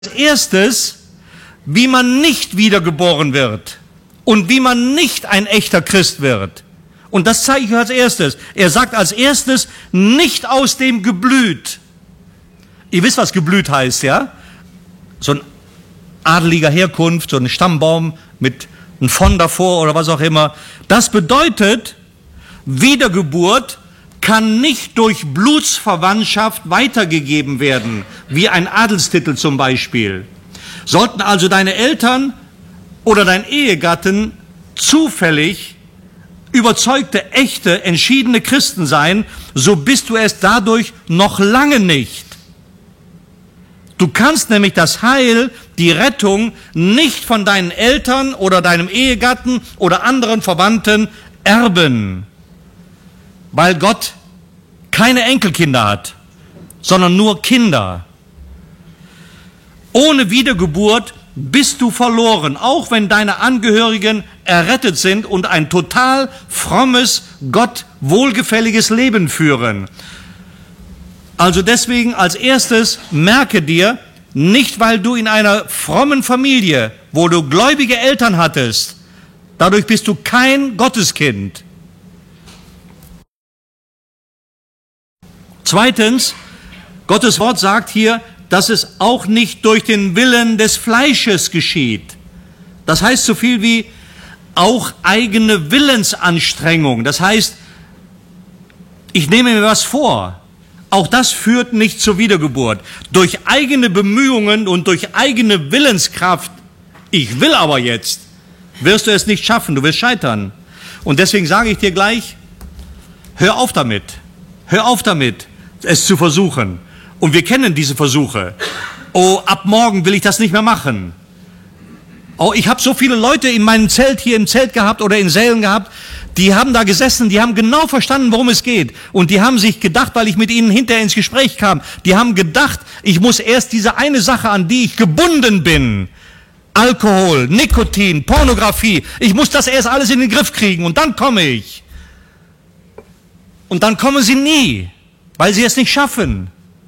erstes, wie man nicht wiedergeboren wird und wie man nicht ein echter Christ wird. Und das zeige ich als erstes. Er sagt als erstes, nicht aus dem Geblüt. Ihr wisst, was Geblüt heißt, ja? So ein adeliger Herkunft, so ein Stammbaum mit einem von davor oder was auch immer. Das bedeutet, Wiedergeburt kann nicht durch Blutsverwandtschaft weitergegeben werden, wie ein Adelstitel zum Beispiel. Sollten also deine Eltern oder dein Ehegatten zufällig überzeugte, echte, entschiedene Christen sein, so bist du es dadurch noch lange nicht. Du kannst nämlich das Heil, die Rettung nicht von deinen Eltern oder deinem Ehegatten oder anderen Verwandten erben, weil Gott keine Enkelkinder hat, sondern nur Kinder. Ohne Wiedergeburt bist du verloren, auch wenn deine Angehörigen errettet sind und ein total frommes, Gott wohlgefälliges Leben führen. Also deswegen als erstes merke dir, nicht weil du in einer frommen Familie, wo du gläubige Eltern hattest, dadurch bist du kein Gotteskind. Zweitens, Gottes Wort sagt hier, dass es auch nicht durch den Willen des Fleisches geschieht. Das heißt so viel wie auch eigene Willensanstrengung. Das heißt, ich nehme mir was vor. Auch das führt nicht zur Wiedergeburt. Durch eigene Bemühungen und durch eigene Willenskraft, ich will aber jetzt, wirst du es nicht schaffen, du wirst scheitern. Und deswegen sage ich dir gleich, hör auf damit, es zu versuchen. Und wir kennen diese Versuche. Oh, ab morgen will ich das nicht mehr machen. Oh, ich habe so viele Leute in meinem Zelt, hier im Zelt gehabt oder in Sälen gehabt, die haben da gesessen, die haben genau verstanden, worum es geht. Und die haben sich gedacht, weil ich mit ihnen hinterher ins Gespräch kam, die haben gedacht, ich muss erst diese eine Sache, an die ich gebunden bin, Alkohol, Nikotin, Pornografie, ich muss das erst alles in den Griff kriegen und dann komme ich. Und dann kommen sie nie, weil sie es nicht schaffen.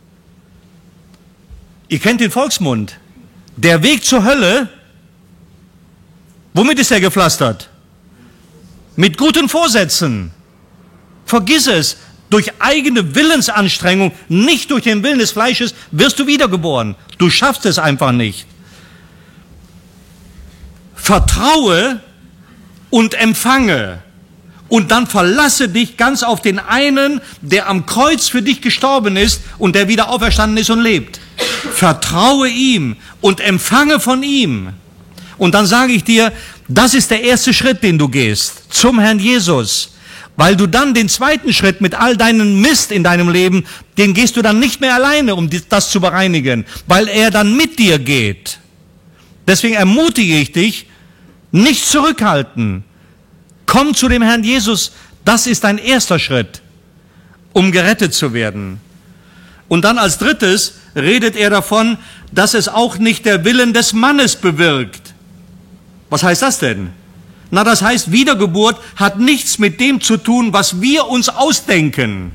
Ihr kennt den Volksmund. Der Weg zur Hölle, womit ist er gepflastert? Mit guten Vorsätzen. Vergiss es. Durch eigene Willensanstrengung, nicht durch den Willen des Fleisches, wirst du wiedergeboren. Du schaffst es einfach nicht. Vertraue und empfange. Und dann verlasse dich ganz auf den einen, der am Kreuz für dich gestorben ist und der wieder auferstanden ist und lebt. Vertraue ihm und empfange von ihm. Und dann sage ich dir, das ist der erste Schritt, den du gehst, zum Herrn Jesus. Weil du dann den zweiten Schritt mit all deinem Mist in deinem Leben, den gehst du dann nicht mehr alleine, um das zu bereinigen, weil er dann mit dir geht. Deswegen ermutige ich dich, nicht zurückhalten. Komm zu dem Herrn Jesus, das ist dein erster Schritt, um gerettet zu werden. Und dann als drittes redet er davon, dass es auch nicht der Willen des Mannes bewirkt. Was heißt das denn? Na, das heißt, Wiedergeburt hat nichts mit dem zu tun, was wir uns ausdenken.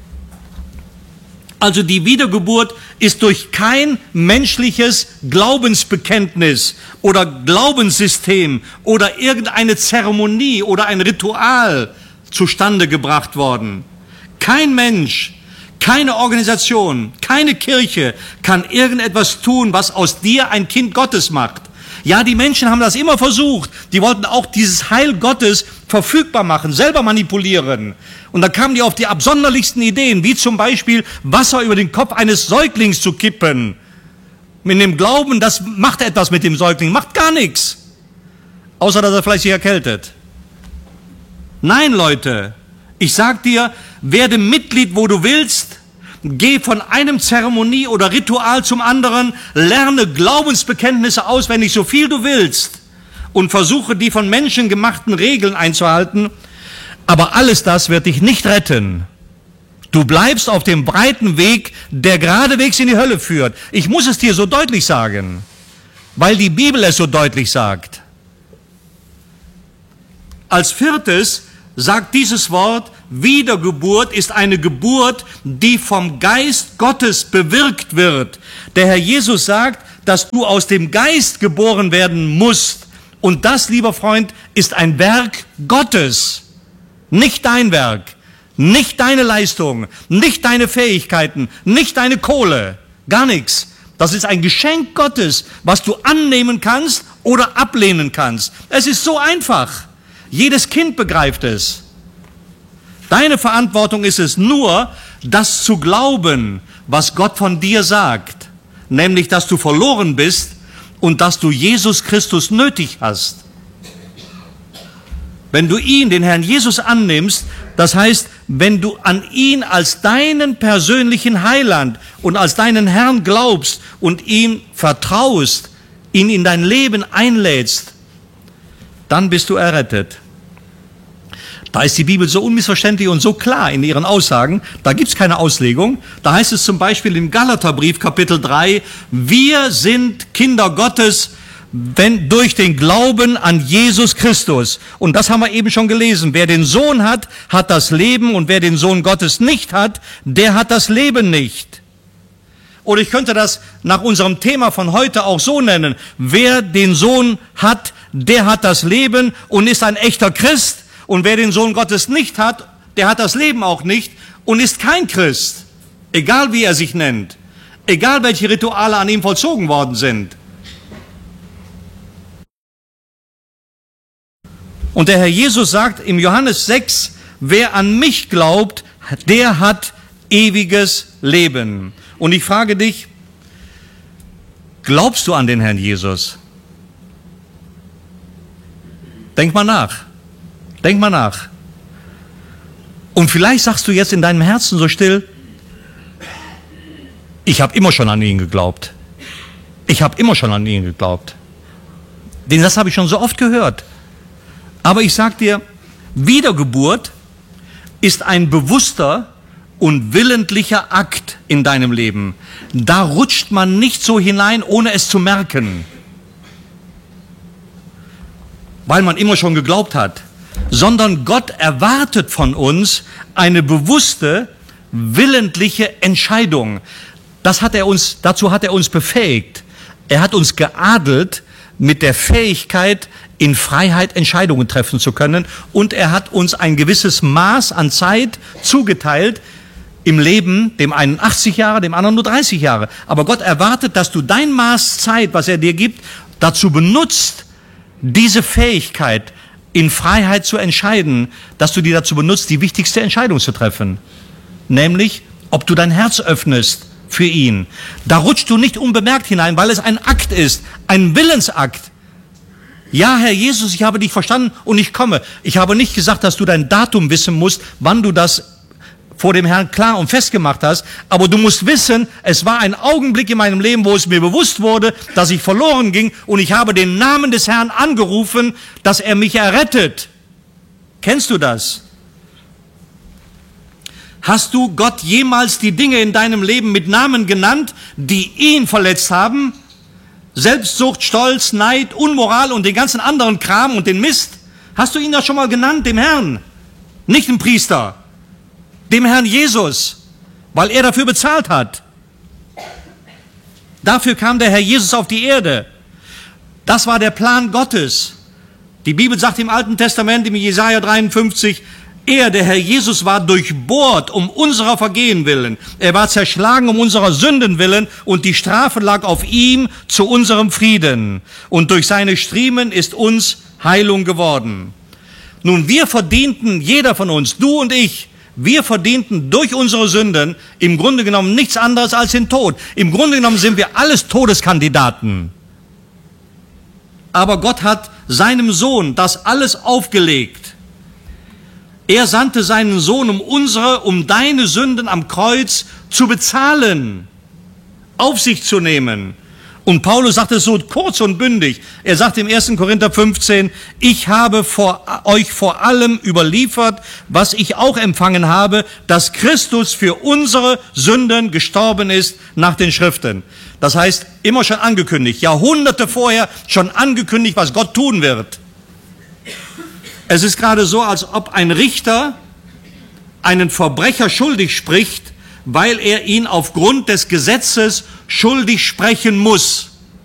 Also die Wiedergeburt ist durch kein menschliches Glaubensbekenntnis oder Glaubenssystem oder irgendeine Zeremonie oder ein Ritual zustande gebracht worden. Kein Mensch, keine Organisation, keine Kirche kann irgendetwas tun, was aus dir ein Kind Gottes macht. Ja, die Menschen haben das immer versucht. Die wollten auch dieses Heil Gottes verfügbar machen, selber manipulieren. Und da kamen die auf die absonderlichsten Ideen, wie zum Beispiel Wasser über den Kopf eines Säuglings zu kippen. Mit dem Glauben, das macht etwas mit dem Säugling, macht gar nichts. Außer, dass er vielleicht sich erkältet. Nein, Leute, ich sag dir, werde Mitglied, wo du willst. Geh von einem Zeremonie oder Ritual zum anderen, lerne Glaubensbekenntnisse auswendig, so viel du willst und versuche, die von Menschen gemachten Regeln einzuhalten. Aber alles das wird dich nicht retten. Du bleibst auf dem breiten Weg, der geradewegs in die Hölle führt. Ich muss es dir so deutlich sagen, weil die Bibel es so deutlich sagt. Als viertes sagt dieses Wort, Wiedergeburt ist eine Geburt, die vom Geist Gottes bewirkt wird. Der Herr Jesus sagt, dass du aus dem Geist geboren werden musst. Und das, lieber Freund, ist ein Werk Gottes. Nicht dein Werk, nicht deine Leistung, nicht deine Fähigkeiten, nicht deine Kohle, gar nichts. Das ist ein Geschenk Gottes, was du annehmen kannst oder ablehnen kannst. Es ist so einfach. Jedes Kind begreift es. Deine Verantwortung ist es nur, das zu glauben, was Gott von dir sagt. Nämlich, dass du verloren bist und dass du Jesus Christus nötig hast. Wenn du ihn, den Herrn Jesus, annimmst, das heißt, wenn du an ihn als deinen persönlichen Heiland und als deinen Herrn glaubst und ihm vertraust, ihn in dein Leben einlädst, dann bist du errettet. Da ist die Bibel so unmissverständlich und so klar in ihren Aussagen, da gibt's keine Auslegung. Da heißt es zum Beispiel im Galaterbrief Kapitel 3, wir sind Kinder Gottes, wenn durch den Glauben an Jesus Christus. Und das haben wir eben schon gelesen. Wer den Sohn hat, hat das Leben, und wer den Sohn Gottes nicht hat, der hat das Leben nicht. Oder ich könnte das nach unserem Thema von heute auch so nennen. Wer den Sohn hat, der hat das Leben und ist ein echter Christ. Und wer den Sohn Gottes nicht hat, der hat das Leben auch nicht und ist kein Christ. Egal wie er sich nennt. Egal welche Rituale an ihm vollzogen worden sind. Und der Herr Jesus sagt im Johannes 6, wer an mich glaubt, der hat ewiges Leben. Und ich frage dich, glaubst du an den Herrn Jesus? Denk mal nach. Denk mal nach. Und vielleicht sagst du jetzt in deinem Herzen so still, ich habe immer schon an ihn geglaubt. Ich habe immer schon an ihn geglaubt. Den Satz habe ich schon so oft gehört. Aber ich sag dir, Wiedergeburt ist ein bewusster und willentlicher Akt in deinem Leben. Da rutscht man nicht so hinein, ohne es zu merken. Weil man immer schon geglaubt hat. Sondern Gott erwartet von uns eine bewusste, willentliche Entscheidung. Dazu hat er uns befähigt. Er hat uns geadelt mit der Fähigkeit, in Freiheit Entscheidungen treffen zu können. Und er hat uns ein gewisses Maß an Zeit zugeteilt im Leben, dem einen 80 Jahre, dem anderen nur 30 Jahre. Aber Gott erwartet, dass du dein Maß Zeit, was er dir gibt, dazu benutzt, diese Fähigkeit in Freiheit zu entscheiden, dass du die dazu benutzt, die wichtigste Entscheidung zu treffen. Nämlich, ob du dein Herz öffnest für ihn. Da rutschst du nicht unbemerkt hinein, weil es ein Akt ist, ein Willensakt. Ja, Herr Jesus, ich habe dich verstanden und ich komme. Ich habe nicht gesagt, dass du dein Datum wissen musst, wann du das vor dem Herrn klar und festgemacht hast, aber du musst wissen, es war ein Augenblick in meinem Leben, wo es mir bewusst wurde, dass ich verloren ging und ich habe den Namen des Herrn angerufen, dass er mich errettet. Kennst du das? Hast du Gott jemals die Dinge in deinem Leben mit Namen genannt, die ihn verletzt haben? Selbstsucht, Stolz, Neid, Unmoral und den ganzen anderen Kram und den Mist? Hast du ihn da schon mal genannt, dem Herrn? Nicht dem Priester, dem Herrn Jesus, weil er dafür bezahlt hat. Dafür kam der Herr Jesus auf die Erde. Das war der Plan Gottes. Die Bibel sagt im Alten Testament, im Jesaja 53, er, der Herr Jesus, war durchbohrt um unserer Vergehen willen. Er war zerschlagen um unserer Sünden willen und die Strafe lag auf ihm zu unserem Frieden. Und durch seine Striemen ist uns Heilung geworden. Nun, wir verdienten, jeder von uns, du und ich, wir verdienten durch unsere Sünden im Grunde genommen nichts anderes als den Tod. Im Grunde genommen sind wir alles Todeskandidaten. Aber Gott hat seinem Sohn das alles aufgelegt. Er sandte seinen Sohn, um deine Sünden am Kreuz zu bezahlen, auf sich zu nehmen. Und Paulus sagt es so kurz und bündig. Er sagt im 1. Korinther 15, ich habe euch vor allem überliefert, was ich auch empfangen habe, dass Christus für unsere Sünden gestorben ist nach den Schriften. Das heißt, immer schon angekündigt, Jahrhunderte vorher schon angekündigt, was Gott tun wird. Es ist gerade so, als ob ein Richter einen Verbrecher schuldig spricht, weil er ihn aufgrund des Gesetzes schuldig sprechen muss.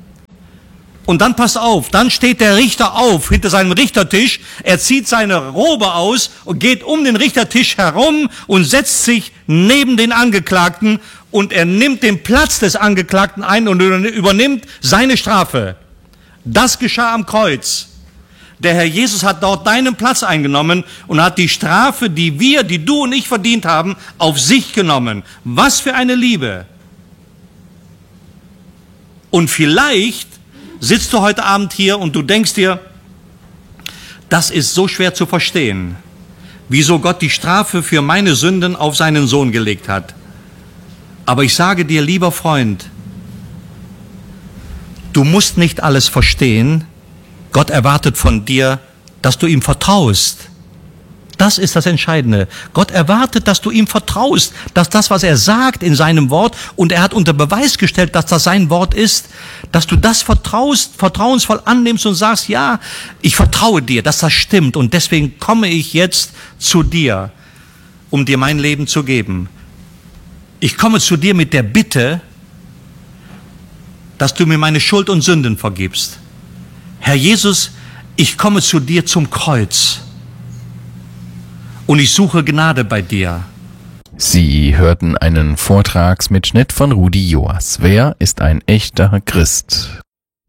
Und dann passt auf, dann steht der Richter auf hinter seinem Richtertisch, er zieht seine Robe aus und geht um den Richtertisch herum und setzt sich neben den Angeklagten und er nimmt den Platz des Angeklagten ein und übernimmt seine Strafe. Das geschah am Kreuz. Der Herr Jesus hat dort deinen Platz eingenommen und hat die Strafe, die du und ich verdient haben, auf sich genommen. Was für eine Liebe! Und vielleicht sitzt du heute Abend hier und du denkst dir, das ist so schwer zu verstehen, wieso Gott die Strafe für meine Sünden auf seinen Sohn gelegt hat. Aber ich sage dir, lieber Freund, du musst nicht alles verstehen. Gott erwartet von dir, dass du ihm vertraust. Das ist das Entscheidende. Gott erwartet, dass du ihm vertraust, dass das, was er sagt in seinem Wort, und er hat unter Beweis gestellt, dass das sein Wort ist, dass du das vertrauensvoll annimmst und sagst, ja, ich vertraue dir, dass das stimmt und deswegen komme ich jetzt zu dir, um dir mein Leben zu geben. Ich komme zu dir mit der Bitte, dass du mir meine Schuld und Sünden vergibst. Herr Jesus, ich komme zu dir zum Kreuz. Und ich suche Gnade bei dir. Sie hörten einen Vortragsmitschnitt von Rudi Joas. Wer ist ein echter Christ?